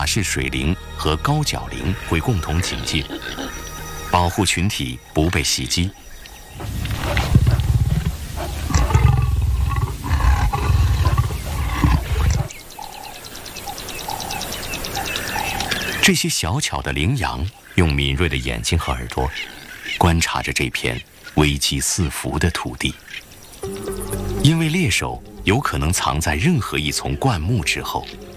氏水灵和高角灵会共同警戒，保护群体不被袭击。这些小巧的羚羊用敏锐的眼睛和耳朵观察着这片危机四伏的土地，因为猎手有可能藏在任何一丛灌木之后，